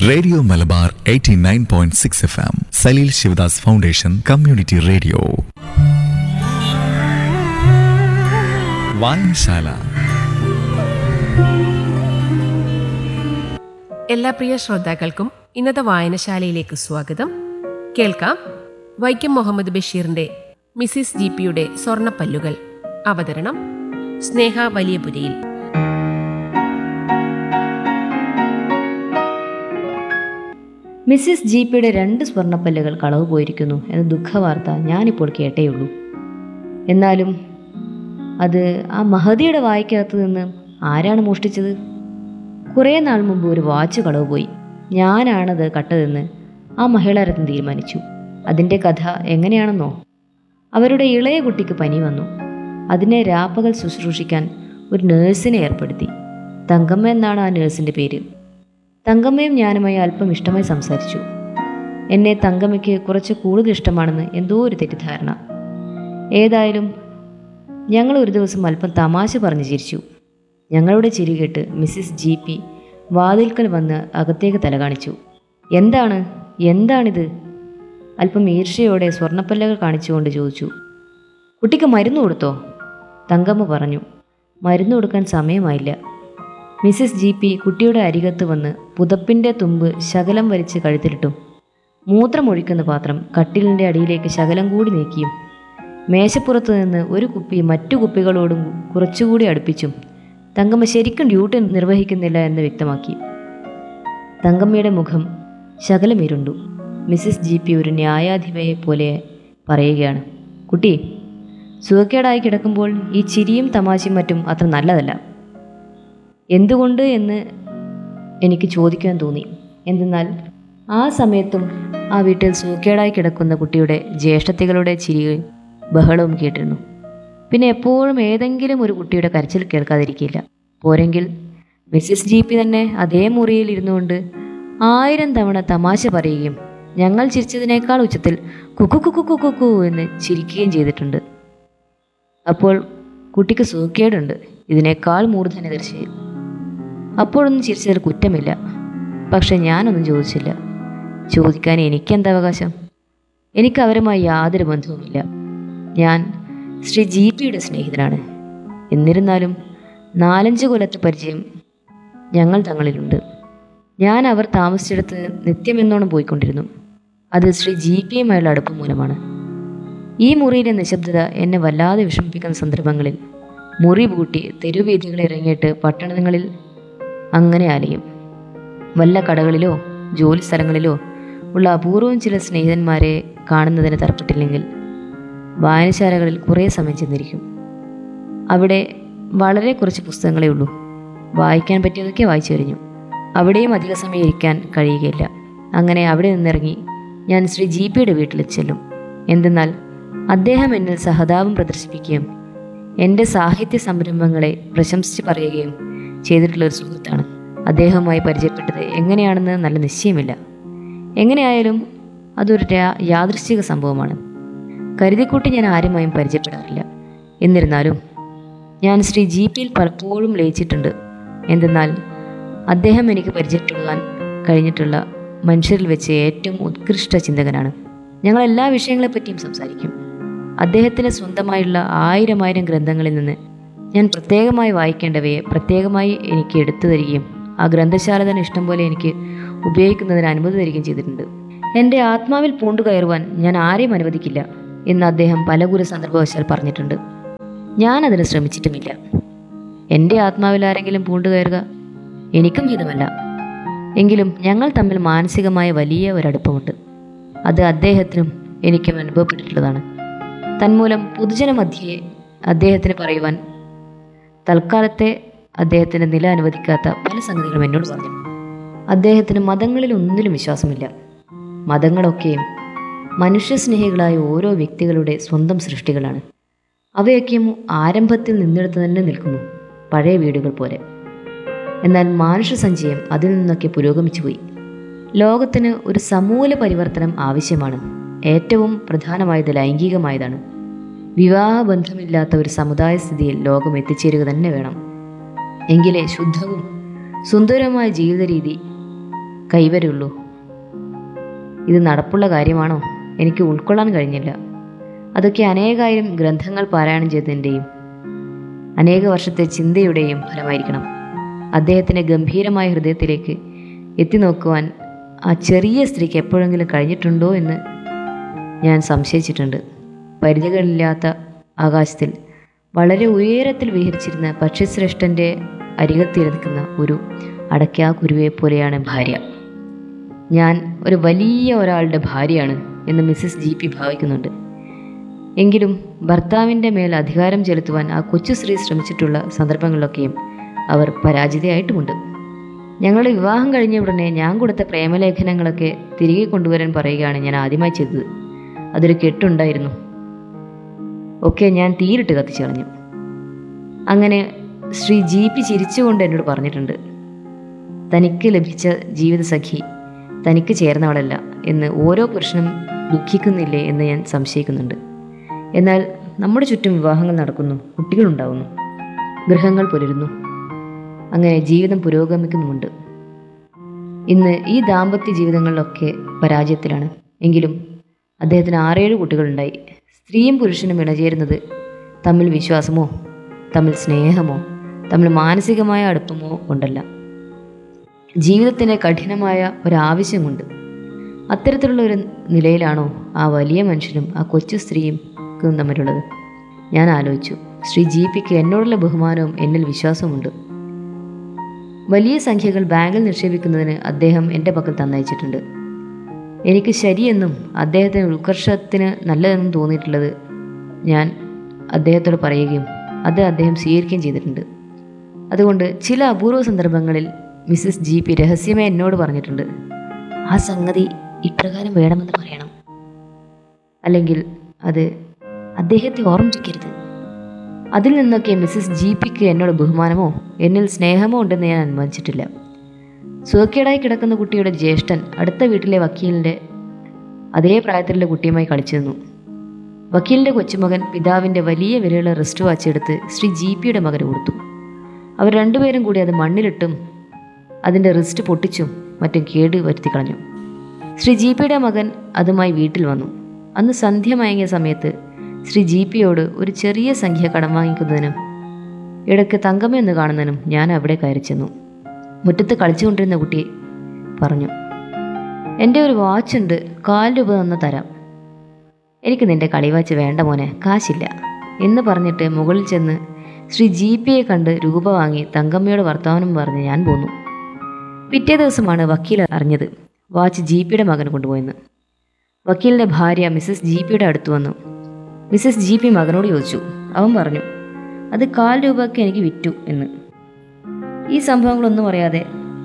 Radio Malabar 89.6 FM Saleel Sivadas foundation community radio. വായനശാല. എല്ലാ പ്രിയ ശ്രോതാക്കൾക്കും ഇന്നത്തെ വായനശാലയിലേക്ക് സ്വാഗതം. കേൾക്കാം വൈക്കം മുഹമ്മദ് ബഷീറിന്റെ മിസിസ് ജിപിയുടെ സ്വർണ്ണപ്പല്ലുകൾ. അവതരണം സ്നേഹ വലിയപുരയിൽ. മിസ്സിസ് ജിപിയുടെ 2 സ്വർണ്ണപ്പല്ലുകൾ കളവ് പോയിരിക്കുന്നു എന്ന ദുഃഖവാർത്ത ഞാനിപ്പോൾ കേട്ടേയുള്ളൂ. എന്നാലും അത് ആ മഹതിയുടെ വായ്ക്കകത്ത് നിന്ന് ആരാണ് മോഷ്ടിച്ചത്? കുറേ നാൾ മുമ്പ് ഒരു വാച്ച് കളവ് പോയി. ഞാനാണത് കട്ടതെന്ന് ആ മഹിളാരത്നം തീരുമാനിച്ചു. അതിൻ്റെ കഥ എങ്ങനെയാണെന്നോ? അവരുടെ ഇളയ കുട്ടിക്ക് പനി വന്നു. അതിനെ രാപ്പകൽ ശുശ്രൂഷിക്കാൻ ഒരു നേഴ്സിനെ ഏർപ്പെടുത്തി. തങ്കമ്മ എന്നാണ് ആ നേഴ്സിൻ്റെ പേര്. തങ്കമ്മയും ഞാനുമായി അല്പം ഇഷ്ടമായി സംസാരിച്ചു. എന്നെ തങ്കമ്മയ്ക്ക് കുറച്ച് കൂടുതൽ ഇഷ്ടമാണെന്ന് എന്തോ ഒരു തെറ്റിദ്ധാരണ. ഏതായാലും ഞങ്ങൾ ഒരു ദിവസം അല്പം തമാശ പറഞ്ഞു ചിരിച്ചു. ഞങ്ങളുടെ ചിരി കേട്ട് മിസ്സിസ് ജിപി വാതിൽക്കൽ വന്ന് അകത്തേക്ക് തല കാണിച്ചു. എന്താണിത്? അല്പം ഈർഷ്യയോടെ സ്വർണ്ണപ്പല്ലകൾ കാണിച്ചുകൊണ്ട് ചോദിച്ചു. കുട്ടിക്ക് മരുന്ന് കൊടുത്തോ? തങ്കമ്മ പറഞ്ഞു. മരുന്ന് കൊടുക്കാൻ സമയമായില്ല. മിസ്സിസ് ജിപി കുട്ടിയുടെ അരികത്ത് വന്ന് പുതപ്പിൻ്റെ തുമ്പ് ശകലം വലിച്ച് കഴുത്തിലിട്ടും മൂത്രമൊഴിക്കുന്ന പാത്രം കട്ടിലിൻ്റെ അടിയിലേക്ക് ശകലം കൂടി നീക്കിയും മേശപ്പുറത്ത് നിന്ന് ഒരു കുപ്പി മറ്റു കുപ്പികളോടും കുറച്ചുകൂടി അടുപ്പിച്ചും തങ്കമ്മ ശരിക്കും ഡ്യൂട്ടി നിർവഹിക്കുന്നില്ല എന്ന് വ്യക്തമാക്കി. തങ്കമ്മയുടെ മുഖം ശകലം ഇരുണ്ടു. മിസ്സിസ് ജിപി ഒരു ന്യായാധിപയെ പോലെ പറയുകയാണ്. കുട്ടി, സുഖക്കേടായി കിടക്കുമ്പോൾ ഈ ചിരിയും തമാശയും മറ്റും അത്ര നല്ലതല്ല. എന്തുകൊണ്ട് എന്ന് എനിക്ക് ചോദിക്കാൻ തോന്നി. എന്തെന്നാൽ ആ സമയത്തും ആ വീട്ടിൽ സുഖക്കേടായി കിടക്കുന്ന കുട്ടിയുടെ ജ്യേഷ്ഠത്തികളുടെ ചിരിയും ബഹളവും കേട്ടിരുന്നു. പിന്നെ എപ്പോഴും ഏതെങ്കിലും ഒരു കുട്ടിയുടെ കരച്ചിൽ കേൾക്കാതിരിക്കില്ല. പോരെങ്കിൽ മിസ്സിസ് ജിപി തന്നെ അതേ മുറിയിൽ ഇരുന്നുകൊണ്ട് 1000 തവണ തമാശ പറയുകയും ഞങ്ങൾ ചിരിച്ചതിനേക്കാൾ ഉച്ചത്തിൽ കുക്കു കുക്കു കുക്കു കുക്കു എന്ന് ചിരിക്കുകയും ചെയ്തിട്ടുണ്ട്. അപ്പോൾ കുട്ടിക്ക് സുഖക്കേടുണ്ട്, ഇതിനേക്കാൾ മൂർധന്യ തീർച്ചയായും. അപ്പോഴൊന്നും ചിരിച്ചതിൽ കുറ്റമില്ല. പക്ഷെ ഞാനൊന്നും ചോദിച്ചില്ല. ചോദിക്കാൻ എനിക്കെന്താ അവകാശം? എനിക്ക് അവരുമായി യാതൊരു ബന്ധവുമില്ല. ഞാൻ ശ്രീ ജിപിയുടെ സ്നേഹിതനാണ്. എന്നിരുന്നാലും 4-5 കൊല്ലത്തെ പരിചയം ഞങ്ങൾ തങ്ങളിലുണ്ട്. ഞാൻ അവർ താമസിച്ചിടത്ത് നിത്യമെന്നോണം പോയിക്കൊണ്ടിരുന്നു. അത് ശ്രീ ജിപിയുമായുള്ള അടുപ്പം മൂലമാണ്. ഈ മുറിയിലെ നിശബ്ദത എന്നെ വല്ലാതെ വിഷമിപ്പിക്കുന്ന സന്ദർഭങ്ങളിൽ മുറി പൂട്ടി തെരുവീഥികളിൽ ഇറങ്ങിയിട്ട് പട്ടണങ്ങളിൽ അങ്ങനെ അലയും. വല്ല കടകളിലോ ജോലി സ്ഥലങ്ങളിലോ ഉള്ള അപൂർവം ചില സ്നേഹിതന്മാരെ കാണുന്നതിന് തരപ്പെട്ടില്ലെങ്കിൽ വായനശാലകളിൽ കുറേ സമയം ചെന്നിരിക്കും. അവിടെ വളരെ കുറച്ച് പുസ്തകങ്ങളേ ഉള്ളൂ. വായിക്കാൻ പറ്റിയതൊക്കെ വായിച്ചു കഴിഞ്ഞു. അവിടെയും അധിക സമയം ഇരിക്കാൻ കഴിയുകയില്ല. അങ്ങനെ അവിടെ നിന്നിറങ്ങി ഞാൻ ശ്രീ ജിപിയുടെ വീട്ടിൽ ചെല്ലും. എന്തെന്നാൽ അദ്ദേഹം എന്നിൽ സഹതാപം പ്രദർശിപ്പിക്കുകയും എൻ്റെ സാഹിത്യ സംരംഭങ്ങളെ പ്രശംസിച്ച് പറയുകയും ചെയ്തിട്ടുള്ളൊരു സുഹൃത്താണ്. അദ്ദേഹവുമായി പരിചയപ്പെട്ടത് എങ്ങനെയാണെന്ന് നല്ല നിശ്ചയമില്ല. എങ്ങനെയായാലും അതൊരു യാദൃശ്ചിക സംഭവമാണ്. കരുതിക്കൂട്ടി ഞാൻ ആരുമായും പരിചയപ്പെടാറില്ല. എന്നിരുന്നാലും ഞാൻ ശ്രീ ജിപിയിൽ പലപ്പോഴും ലയിച്ചിട്ടുണ്ട്. എന്തെന്നാൽ അദ്ദേഹം എനിക്ക് പരിചയപ്പെടുവാൻ കഴിഞ്ഞിട്ടുള്ള മനുഷ്യരിൽ വെച്ച് ഏറ്റവും ഉത്കൃഷ്ട ചിന്തകനാണ്. ഞങ്ങൾ എല്ലാ വിഷയങ്ങളെപ്പറ്റിയും സംസാരിക്കും. അദ്ദേഹത്തിന് സ്വന്തമായുള്ള 1000 ഗ്രന്ഥങ്ങളിൽ നിന്ന് ഞാൻ പ്രത്യേകമായി വായിക്കേണ്ടവയെ പ്രത്യേകമായി എനിക്ക് എടുത്തു തരികയും ആ ഗ്രന്ഥശാല തന്നെ ഇഷ്ടം പോലെ എനിക്ക് ഉപയോഗിക്കുന്നതിന് അനുമതി തരികയും ചെയ്തിട്ടുണ്ട്. എൻ്റെ ആത്മാവിൽ പൂണ്ടു കയറുവാൻ ഞാൻ ആരെയും അനുവദിക്കില്ല എന്ന് അദ്ദേഹം പലകുറി സന്ദർഭവശാൽ പറഞ്ഞിട്ടുണ്ട്. ഞാനതിന് ശ്രമിച്ചിട്ടുമില്ല. എൻ്റെ ആത്മാവിൽ ആരെങ്കിലും പൂണ്ടു കയറുക എനിക്കും ഹിതമല്ല. എങ്കിലും ഞങ്ങൾ തമ്മിൽ മാനസികമായ വലിയ ഒരടുപ്പമുണ്ട്. അത് അദ്ദേഹത്തിനും എനിക്കും അനുഭവപ്പെട്ടിട്ടുള്ളതാണ്. തന്മൂലം പൊതുജനമധ്യേ അദ്ദേഹത്തിന് പറയുവാൻ തൽക്കാലത്തെ അദ്ദേഹത്തിൻ്റെ നില അനുവദിക്കാത്ത പല സംഗതികളും എന്നോട് പറഞ്ഞു. അദ്ദേഹത്തിന് മതങ്ങളിൽ ഒന്നിലും വിശ്വാസമില്ല. മതങ്ങളൊക്കെയും മനുഷ്യസ്നേഹികളായ ഓരോ വ്യക്തികളുടെ സ്വന്തം സൃഷ്ടികളാണ്. അവയൊക്കെയും ആരംഭത്തിൽ നിന്നെടുത്ത് തന്നെ നിൽക്കുന്നു, പഴയ വീടുകൾ പോലെ. എന്നാൽ മനുഷ്യസഞ്ചയം അതിൽ നിന്നൊക്കെ പുരോഗമിച്ചു പോയി. ലോകത്തിന് ഒരു സമൂല പരിവർത്തനം ആവശ്യമാണ്. ഏറ്റവും പ്രധാനമായത് ലൈംഗികമായതാണ്. വിവാഹബന്ധമില്ലാത്ത ഒരു സമുദായ സ്ഥിതിയിൽ ലോകം എത്തിച്ചേരുക തന്നെ വേണം. എങ്കിലേ ശുദ്ധവും സുന്ദരവുമായ ജീവിത രീതി കൈവരുള്ളൂ. ഇത് നടപ്പുള്ള കാര്യമാണോ? എനിക്ക് ഉൾക്കൊള്ളാൻ കഴിഞ്ഞില്ല. അതൊക്കെ അനേകായിരം ഗ്രന്ഥങ്ങൾ പാരായണം ചെയ്തതിൻ്റെയും അനേക വർഷത്തെ ചിന്തയുടെയും ഫലമായിരിക്കണം. അദ്ദേഹത്തിൻ്റെ ഗംഭീരമായ ഹൃദയത്തിലേക്ക് എത്തി നോക്കുവാൻ ആ ചെറിയ സ്ത്രീക്ക് എപ്പോഴെങ്കിലും കഴിഞ്ഞിട്ടുണ്ടോ എന്ന് ഞാൻ സംശയിച്ചിട്ടുണ്ട്. പരിധികളില്ലാത്ത ആകാശത്തിൽ വളരെ ഉയരത്തിൽ വിഹരിച്ചിരുന്ന പക്ഷിശ്രേഷ്ഠൻ്റെ അരികത്തിരിക്കുന്ന ഒരു അടയ്ക്കാ കുരുവെ പോലെയാണ് ഭാര്യ. ഞാൻ ഒരു വലിയ ഒരാളുടെ ഭാര്യയാണ് എന്ന് മിസ്സിസ് GP ഭാവിക്കുന്നുണ്ട്. എങ്കിലും ഭർത്താവിൻ്റെ മേൽ അധികാരം ചെലുത്തുവാൻ ആ കൊച്ചു സ്ത്രീ ശ്രമിച്ചിട്ടുള്ള സന്ദർഭങ്ങളിലൊക്കെയും അവർ പരാജിതയായിട്ടുമുണ്ട്. ഞങ്ങളുടെ വിവാഹം കഴിഞ്ഞ ഉടനെ ഞാൻ കൊടുത്ത പ്രേമലേഖനങ്ങളൊക്കെ തിരികെ കൊണ്ടുവരാൻ പറയുകയാണ് ഞാൻ ആദ്യമായി ചെയ്തത്. അതൊരു കെട്ടുണ്ടായിരുന്നു. ഒക്കെ ഞാൻ തീരിട്ട് കത്തിച്ചു കളഞ്ഞു. അങ്ങനെ ശ്രീ GP ചിരിച്ചുകൊണ്ട് എന്നോട് പറഞ്ഞിട്ടുണ്ട്, തനിക്ക് ലഭിച്ച ജീവിതസഖി തനിക്ക് ചേർന്നവളല്ല എന്ന് ഓരോ പുരുഷനും ദുഃഖിക്കുന്നില്ലേ എന്ന് ഞാൻ സംശയിക്കുന്നുണ്ട്. എന്നാൽ നമ്മുടെ ചുറ്റും വിവാഹങ്ങൾ നടക്കുന്നു, കുട്ടികളുണ്ടാവുന്നു, ഗൃഹങ്ങൾ പുലരുന്നു, അങ്ങനെ ജീവിതം പുരോഗമിക്കുന്നുമുണ്ട്. ഇന്ന് ഈ ദാമ്പത്യ ജീവിതങ്ങളിലൊക്കെ പരാജയത്തിലാണ്. എങ്കിലും അദ്ദേഹത്തിന് 6-7 കുട്ടികളുണ്ടായി. സ്ത്രീയും പുരുഷനും ഇണചേരുന്നത് തമ്മിൽ വിശ്വാസമോ തമ്മിൽ സ്നേഹമോ തമ്മിൽ മാനസികമായ അടുപ്പമോ കൊണ്ടല്ല, ജീവിതത്തിൻ്റെ കഠിനമായ ഒരാവശ്യം കൊണ്ട്. അത്തരത്തിലുള്ള ഒരു നിലയിലാണോ ആ വലിയ മനുഷ്യനും ആ കൊച്ചു സ്ത്രീയും തമ്മിലുള്ളത്? ഞാൻ ആലോചിച്ചു. ശ്രീ GPക്ക് എന്നോടുള്ള ബഹുമാനവും എന്നിൽ വിശ്വാസവുമുണ്ട്. വലിയ സംഖ്യകൾ ബാങ്കിൽ നിക്ഷേപിക്കുന്നതിന് അദ്ദേഹം എൻ്റെ പക്കൽ തന്നയച്ചിട്ടുണ്ട്. എനിക്ക് ശരിയെന്നും അദ്ദേഹത്തിന് ഉത്കർഷത്തിന് നല്ലതെന്നും തോന്നിയിട്ടുള്ളത് ഞാൻ അദ്ദേഹത്തോട് പറയുകയും അത് അദ്ദേഹം സ്വീകരിക്കുകയും ചെയ്തിട്ടുണ്ട്. അതുകൊണ്ട് ചില അപൂർവ സന്ദർഭങ്ങളിൽ മിസ്സിസ് GP രഹസ്യമായി എന്നോട് പറഞ്ഞിട്ടുണ്ട്, ആ സംഗതി ഇപ്രകാരം വേണമെന്ന് പറയണം, അല്ലെങ്കിൽ അത് അദ്ദേഹത്തെ ഓർമ്മിപ്പിക്കരുത്. അതിൽ നിന്നൊക്കെ മിസ്സിസ് GPക്ക് എന്നോട് ബഹുമാനമോ എന്നിൽ സ്നേഹമോ ഉണ്ടെന്ന് ഞാൻ അനുമാനിച്ചിട്ടില്ല. സുഖക്കേടായി കിടക്കുന്ന കുട്ടിയുടെ ജ്യേഷ്ഠൻ അടുത്ത വീട്ടിലെ വക്കീലിൻ്റെ അതേ പ്രായത്തിലുള്ള കുട്ടിയുമായി കളിച്ചു നിന്നു. വക്കീലിൻ്റെ കൊച്ചുമകൻ പിതാവിൻ്റെ വലിയ വിലയുള്ള റിസ്റ്റ് വാച്ച് എടുത്ത് ശ്രീ GPയുടെ മകന് കൊടുത്തു. അവർ രണ്ടുപേരും കൂടി അത് മണ്ണിലിട്ടും അതിൻ്റെ റിസ്റ്റ് പൊട്ടിച്ചും മറ്റും കേട് വരുത്തി കളഞ്ഞു. ശ്രീ GPയുടെ മകൻ അതുമായി വീട്ടിൽ വന്നു. അന്ന് സന്ധ്യ മയങ്ങിയ സമയത്ത് ശ്രീ GPയോട് ഒരു ചെറിയ സംഖ്യ കടം വാങ്ങിക്കുന്നതിനും ഇടയ്ക്ക് തങ്കമ്മ കാണുന്നതിനും ഞാൻ അവിടെ കയറി ചെന്നു. മുറ്റത്ത് കളിച്ചുകൊണ്ടിരുന്ന കുട്ടി പറഞ്ഞു, എൻ്റെ ഒരു വാച്ചുണ്ട്, 4 രൂപ തന്ന് തരാം. എനിക്ക് നിൻ്റെ കളിവാച്ച് വേണ്ട മോനെ, കാശില്ല എന്ന് പറഞ്ഞിട്ട് മുകളിൽ ചെന്ന് ശ്രീ GPയെ കണ്ട് രൂപ വാങ്ങി തങ്കമ്മയോട് വർത്തമാനം പറഞ്ഞ് ഞാൻ പോന്നു. പിറ്റേ ദിവസമാണ് വക്കീൽ അറിഞ്ഞത് വാച്ച് GPയുടെ മകൻ കൊണ്ടുപോയെന്ന്. വക്കീലിൻ്റെ ഭാര്യ മിസ്സിസ് GPയുടെ അടുത്ത് വന്നു. മിസ്സിസ് GP മകനോട് ചോദിച്ചു. അവൻ പറഞ്ഞു, അത് 4 രൂപയ്ക്ക് എനിക്ക് വിറ്റു എന്ന്. ഈ സംഭവങ്ങളൊന്നും അറിയാതെ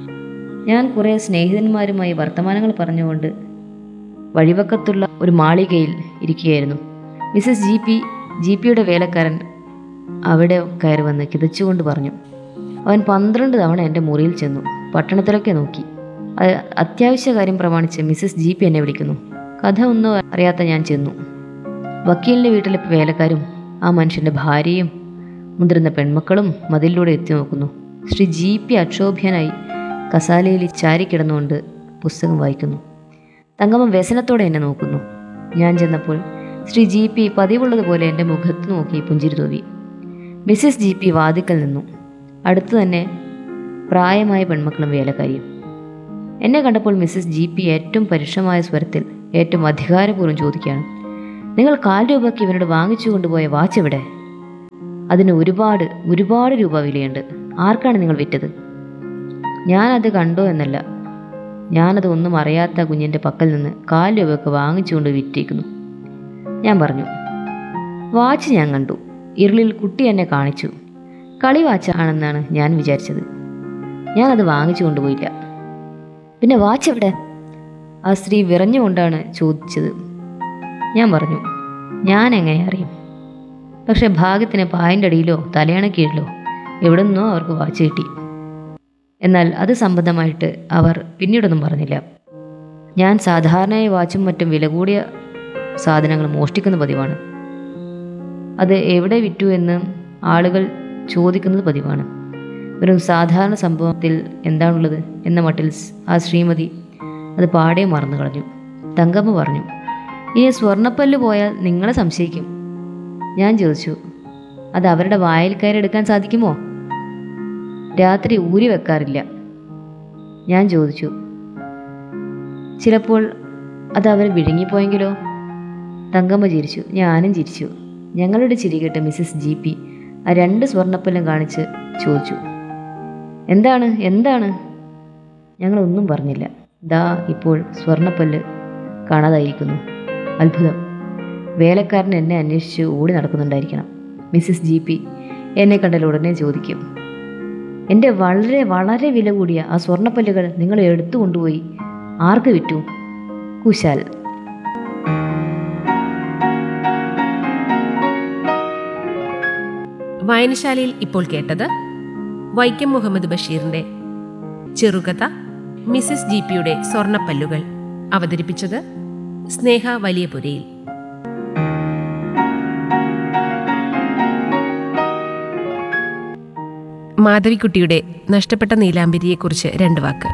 ഞാൻ കുറേ സ്നേഹിതന്മാരുമായി വർത്തമാനങ്ങൾ പറഞ്ഞുകൊണ്ട് വഴിവക്കത്തുള്ള ഒരു മാളികയിൽ ഇരിക്കുകയായിരുന്നു. മിസ്സിസ് GPയുടെ വേലക്കാരൻ അവിടെ കയറി വന്ന് കിതച്ചുകൊണ്ട് പറഞ്ഞു, അവൻ 12 തവണ എൻ്റെ മുറിയിൽ ചെന്നു, പട്ടണത്തിലൊക്കെ നോക്കി. അത്യാവശ്യ കാര്യം പ്രമാണിച്ച് മിസ്സിസ് GP എന്നെ വിളിക്കുന്നു. കഥ ഒന്നും അറിയാത്ത ഞാൻ ചെന്നു. വക്കീലിൻ്റെ വീട്ടിലെ വേലക്കാരും ആ മനുഷ്യൻ്റെ ഭാര്യയും മുതിർന്ന പെൺമക്കളും മതിലിലൂടെ എത്തി നോക്കുന്നു. ശ്രീ GP അക്ഷോഭ്യനായി കസാലയിൽ ചാരിക്കിടന്നുകൊണ്ട് പുസ്തകം വായിക്കുന്നു. തങ്കമ്മ വ്യസനത്തോടെ എന്നെ നോക്കുന്നു. ഞാൻ ചെന്നപ്പോൾ ശ്രീ GP പതിവുള്ളതുപോലെ എൻ്റെ മുഖത്ത് നോക്കി പുഞ്ചിരി തൂവി. മിസ്സിസ് GP വാതിക്കൽ നിന്നു. അടുത്തു തന്നെ പ്രായമായ പെൺമക്കളും വേലക്കാരിയും. എന്നെ കണ്ടപ്പോൾ മിസ്സിസ് GP ഏറ്റവും പരുഷമായ സ്വരത്തിൽ ഏറ്റവും അധികാരപൂർവ്വം ചോദിക്കുകയാണ്, നിങ്ങൾ 4 രൂപയ്ക്ക് ഇവനോട് വാങ്ങിച്ചു കൊണ്ടുപോയ വാച്ച് എവിടെ? അതിന് ഒരുപാട് രൂപ വിലയുണ്ട്. ആർക്കാണ് നിങ്ങൾ വിറ്റത്? ഞാനത് കണ്ടോ എന്നല്ല, ഞാനത് ഒന്നും അറിയാത്ത കുഞ്ഞിൻ്റെ പക്കൽ നിന്ന് 4 രൂപയ്ക്ക് വാങ്ങിച്ചുകൊണ്ട് വിറ്റേക്കുന്നു. ഞാൻ പറഞ്ഞു, വാച്ച് ഞാൻ കണ്ടു. ഇരുളിൽ കുട്ടി എന്നെ കാണിച്ചു. കളി വാച്ചാണെന്നാണ് ഞാൻ വിചാരിച്ചത്. ഞാനത് വാങ്ങിച്ചു കൊണ്ടുപോയില്ല. പിന്നെ വാച്ച് എവിടെ? ആ സ്ത്രീ വിറഞ്ഞുകൊണ്ടാണ് ചോദിച്ചത്. ഞാൻ പറഞ്ഞു, ഞാൻ എങ്ങനെ അറിയും? പക്ഷെ ഭാഗ്യത്തിന് പായൻ്റെ അടിയിലോ തലയണ കീഴിലോ എവിടെ നിന്നോ അവർക്ക് വാച്ച് കിട്ടി. എന്നാൽ അത് സംബന്ധമായിട്ട് അവർ പിന്നീടൊന്നും പറഞ്ഞില്ല. ഞാൻ സാധാരണയായി വാച്ചും മറ്റും വില കൂടിയ സാധനങ്ങൾ മോഷ്ടിക്കുന്ന പതിവാണ്. അത് എവിടെ വിറ്റു എന്ന് ആളുകൾ ചോദിക്കുന്നത് പതിവാണ്. ഒരു സാധാരണ സംഭവത്തിൽ എന്താണുള്ളത് എന്ന മട്ടിൽ ആ ശ്രീമതി അത് പാടെ മറന്നു കളഞ്ഞു. തങ്കമ്മ പറഞ്ഞു, ഇനി സ്വർണ്ണപ്പല്ല് പോയാൽ നിങ്ങളെ സംശയിക്കും. ഞാൻ ചോദിച്ചു, അത് അവരുടെ വായിൽ കയറെടുക്കാൻ സാധിക്കുമോ? രാത്രി ഊരി വെക്കാറില്ല. ഞാൻ ചോദിച്ചു, ചിലപ്പോൾ അത് അവർ വിഴുങ്ങിപ്പോയെങ്കിലോ? തങ്കമ്മ ചിരിച്ചു. ഞാനും ചിരിച്ചു. ഞങ്ങളുടെ ചിരി കേട്ട് മിസ്സിസ് ജി പി ആ 2 സ്വർണ്ണപ്പല്ലും കാണിച്ച് ചോദിച്ചു, എന്താണ് എന്താണ്? ഞങ്ങളൊന്നും പറഞ്ഞില്ല. ദാ ഇപ്പോൾ സ്വർണ്ണപ്പല്ല് കാണാതായിരിക്കുന്നു. അത്ഭുതം. വേലക്കാരൻ എന്നെ അന്വേഷിച്ച് ഓടി നടക്കുന്നുണ്ടായിരിക്കണം. മിസ്സിസ് ജി പി എന്നെ കണ്ടാൽ ഉടനെ ചോദിക്കും, എൻ്റെ വളരെ വളരെ വില കൂടിയ ആ സ്വർണ്ണപ്പല്ലുകൾ നിങ്ങൾ എടുത്തു കൊണ്ടുപോയി ആർക്ക് വിറ്റു? കുശാൽ. വായനശാലയിൽ ഇപ്പോൾ കേട്ടത് വൈക്കം മുഹമ്മദ് ബഷീറിന്റെ ചെറുകഥ മിസ്സിസ് ജി പിയുടെ സ്വർണ്ണപ്പല്ലുകൾ. അവതരിപ്പിച്ചത് സ്നേഹ വലിയപുരയിൽ. മാധവിക്കുട്ടിയുടെ നഷ്ടപ്പെട്ട നീലാംബരിയെക്കുറിച്ച് 2 വാക്ക്.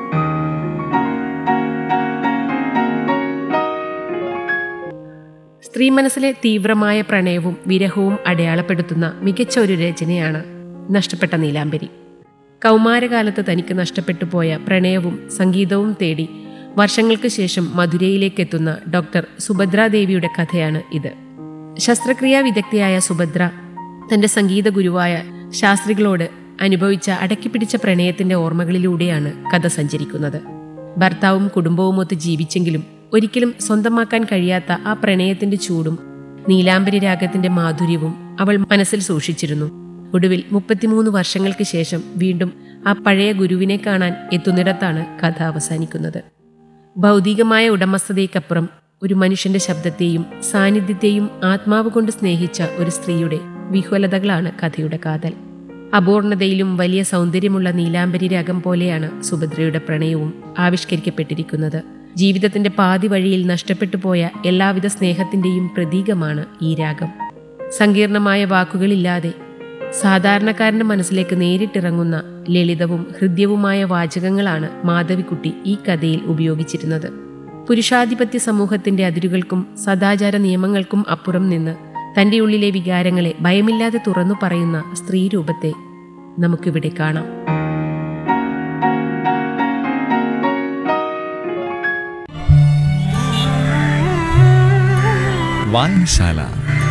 സ്ത്രീ മനസ്സിലെ തീവ്രമായ പ്രണയവും വിരഹവും അടയാളപ്പെടുത്തുന്ന മികച്ച ഒരു രചനയാണ് നഷ്ടപ്പെട്ട നീലാംബരി. കൗമാരകാലത്ത് തനിക്ക് നഷ്ടപ്പെട്ടു പോയ പ്രണയവും സംഗീതവും തേടി വർഷങ്ങൾക്ക് ശേഷം മധുരയിലേക്കെത്തുന്ന ഡോക്ടർ സുഭദ്രാദേവിയുടെ കഥയാണ് ഇത്. ശസ്ത്രക്രിയാ വിദഗ്ധയായ സുഭദ്ര തന്റെ സംഗീത ഗുരുവായ ശാസ്ത്രികളോട് അനുഭവിച്ച അടക്കിപ്പിടിച്ച പ്രണയത്തിന്റെ ഓർമ്മകളിലൂടെയാണ് കഥ സഞ്ചരിക്കുന്നത്. ഭർത്താവും കുടുംബവുമൊത്ത് ജീവിച്ചെങ്കിലും ഒരിക്കലും സ്വന്തമാക്കാൻ കഴിയാത്ത ആ പ്രണയത്തിന്റെ ചൂടും നീലാംബരി രാഗത്തിന്റെ മാധുര്യവും അവൾ മനസ്സിൽ സൂക്ഷിച്ചിരുന്നു. ഒടുവിൽ 33 വർഷങ്ങൾക്ക് ശേഷം വീണ്ടും ആ പഴയ ഗുരുവിനെ കാണാൻ എത്തുന്നിടത്താണ് കഥ അവസാനിക്കുന്നത്. ഭൗതികമായ ഉടമസ്ഥതയ്ക്കപ്പുറം ഒരു മനുഷ്യന്റെ ശബ്ദത്തെയും സാന്നിധ്യത്തെയും ആത്മാവ് കൊണ്ട് സ്നേഹിച്ച ഒരു സ്ത്രീയുടെ വിഹ്വലതകളാണ് കഥയുടെ കാതൽ. അപൂർണതയിലും വലിയ സൗന്ദര്യമുള്ള നീലാംബരി രാഗം പോലെയാണ് സുഭദ്രയുടെ പ്രണയവും ആവിഷ്കരിക്കപ്പെട്ടിരിക്കുന്നത്. ജീവിതത്തിന്റെ പാതി വഴിയിൽ നഷ്ടപ്പെട്ടു പോയ എല്ലാവിധ സ്നേഹത്തിന്റെയും പ്രതീകമാണ് ഈ രാഗം. സങ്കീർണമായ വാക്കുകളില്ലാതെ സാധാരണക്കാരന്റെ മനസ്സിലേക്ക് നേരിട്ടിറങ്ങുന്ന ലളിതവും ഹൃദ്യവുമായ വാചകങ്ങളാണ് മാധവിക്കുട്ടി ഈ കഥയിൽ ഉപയോഗിച്ചിരുന്നത്. പുരുഷാധിപത്യ സമൂഹത്തിന്റെ അതിരുകൾക്കും സദാചാര നിയമങ്ങൾക്കും അപ്പുറം നിന്ന് തന്റെ ഉള്ളിലെ വികാരങ്ങളെ ഭയമില്ലാതെ തുറന്നു പറയുന്ന സ്ത്രീരൂപത്തെ നമുക്കിവിടെ കാണാം. വായനശാല.